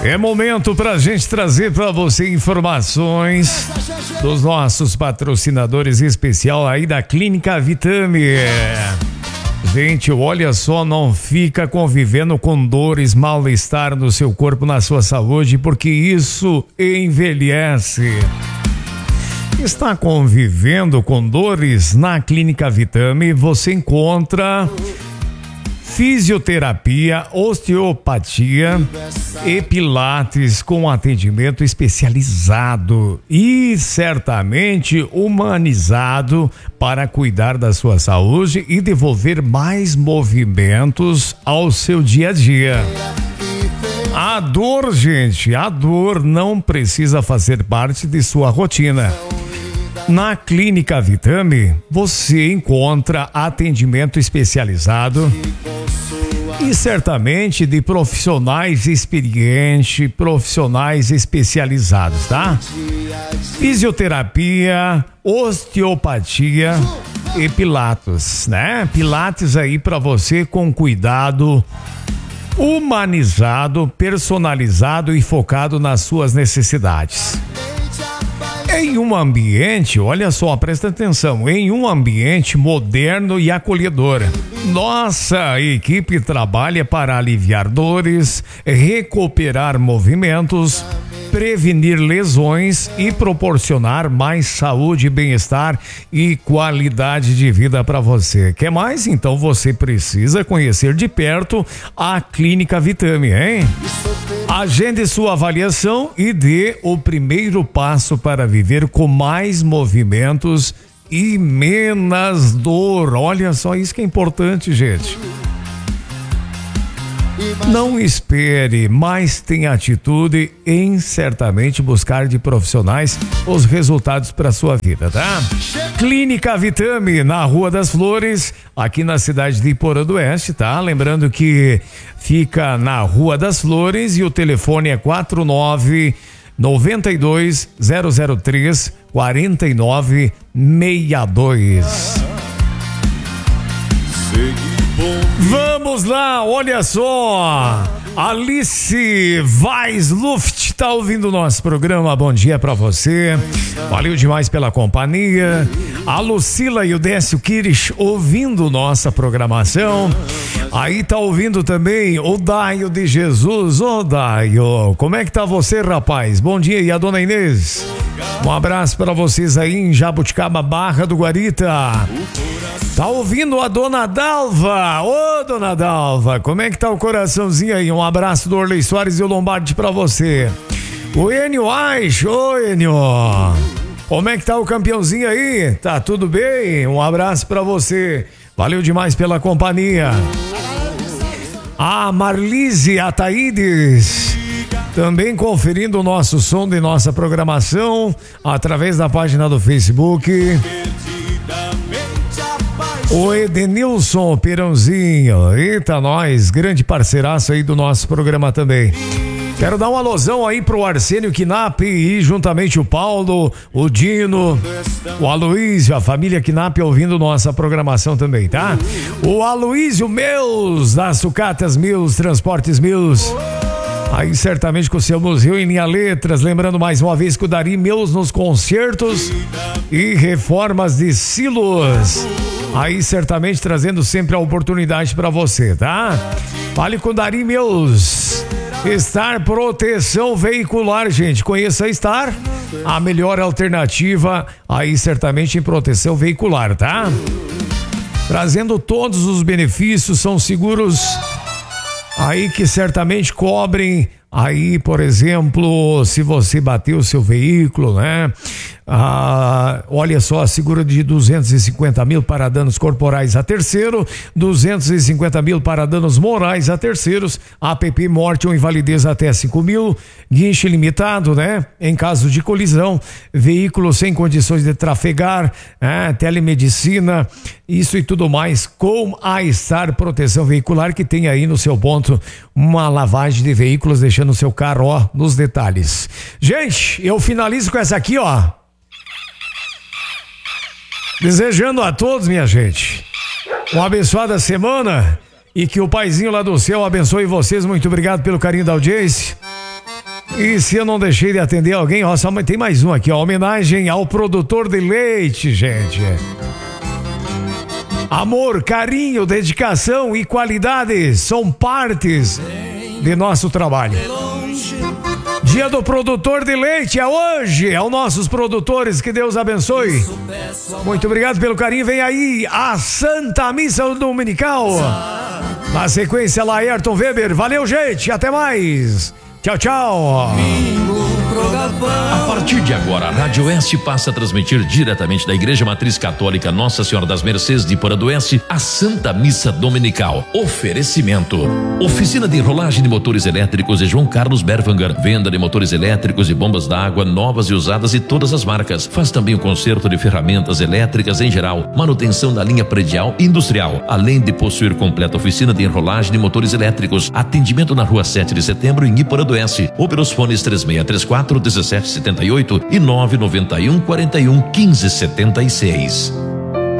É momento pra gente trazer pra você informações dos nossos patrocinadores especial aí da Clínica Vitame. Gente, olha só, não fica convivendo com dores, mal-estar no seu corpo, na sua saúde, porque isso envelhece. Está convivendo com dores? Na Clínica Vitame você encontra fisioterapia, osteopatia e pilates com atendimento especializado e certamente humanizado para cuidar da sua saúde e devolver mais movimentos ao seu dia a dia. A dor, gente, a dor não precisa fazer parte de sua rotina. Na Clínica Vitame, você encontra atendimento especializado e certamente de profissionais experientes, profissionais especializados, tá? Fisioterapia, osteopatia e pilates, né? Pilates aí para você com cuidado, humanizado, personalizado e focado nas suas necessidades. Em um ambiente, olha só, presta atenção, em um ambiente moderno e acolhedor. Nossa equipe trabalha para aliviar dores, recuperar movimentos, prevenir lesões e proporcionar mais saúde, bem-estar e qualidade de vida para você. Quer mais? Então você precisa conhecer de perto a Clínica Vitame, hein? Agende sua avaliação e dê o primeiro passo para viver com mais movimentos e menos dor. Olha só, isso que é importante, gente. Não espere, mas tenha atitude em certamente buscar de profissionais os resultados para sua vida, tá? Clínica Vitame, na Rua das Flores, aqui na cidade de Iporã do Oeste, tá? Lembrando que fica na Rua das Flores e o telefone é 49-003-4962. Vamos lá, olha só, Alice Weisluft tá ouvindo o nosso programa, bom dia pra você, valeu demais pela companhia. A Lucila e o Décio Kirish ouvindo nossa programação, aí tá ouvindo também o Daio de Jesus. Ô Daio, como é que tá você, rapaz? Bom dia, e a dona Inês? Um abraço pra vocês aí em Jabuticaba, Barra do Guarita. Tá ouvindo a dona Dalva? Ô, dona Dalva, como é que tá o coraçãozinho aí? Um abraço do Orley Soares e o Lombardi pra você. O Enio Aich, ô Enio, como é que tá o campeãozinho aí? Tá tudo bem? Um abraço pra você. Valeu demais pela companhia. A Marlise Ataídes também conferindo o nosso som de nossa programação através da página do Facebook. O Edenilson Perãozinho, eita nós, grande parceiraço aí do nosso programa também. Quero dar um alusão aí pro Arsênio Knapp e juntamente o Paulo, o Dino, o Aloísio, a família Knapp ouvindo nossa programação também, tá? O Aloísio Meus, das Sucatas Meus, Transportes Meus. Aí certamente com o seu museu em linha letras, lembrando mais uma vez que o Dari Meus nos concertos e reformas de silos. Aí certamente trazendo sempre a oportunidade para você, tá? Fale com Dari Meus. Star Proteção Veicular, gente. Conheça a Star, a melhor alternativa aí certamente em proteção veicular, tá? Trazendo todos os benefícios, são seguros aí que certamente cobrem aí, por exemplo, se você bateu o seu veículo, né? Olha só, seguro de 250 mil para danos corporais a terceiro, 250 mil para danos morais a terceiros, APP, morte ou invalidez até 5 mil, guinche limitado, né? Em caso de colisão, veículo sem condições de trafegar, telemedicina, isso e tudo mais com a Star Proteção Veicular, que tem aí no seu ponto uma lavagem de veículos, deixando o seu carro, ó, nos detalhes. Gente, eu finalizo com essa aqui, ó. Desejando a todos, minha gente, uma abençoada semana e que o Paizinho lá do céu abençoe vocês. Muito obrigado pelo carinho da audiência. E se eu não deixei de atender alguém, ó, só tem mais um aqui, ó. Homenagem ao produtor de leite, gente. Amor, carinho, dedicação e qualidade são partes de nosso trabalho. Dia do produtor de leite é hoje. É os nossos produtores, que Deus abençoe. Muito obrigado pelo carinho. Vem aí a Santa Missa Dominical. Na sequência, Laerton Weber. Valeu, gente. Até mais. Tchau, tchau. A partir de agora, a Rádio Oeste passa a transmitir diretamente da Igreja Matriz Católica Nossa Senhora das Mercês de Iporanduense a Santa Missa Dominical. Oferecimento: Oficina de Enrolagem de Motores Elétricos e João Carlos Berwanger. Venda de motores elétricos e bombas d'água novas e usadas de todas as marcas. Faz também o conserto de ferramentas elétricas em geral, manutenção da linha predial e industrial, além de possuir completa oficina de enrolagem de motores elétricos. Atendimento na Rua 7 de Setembro, em Iporanduense, ou pelos fones 3634-1778 e 991-41-1576.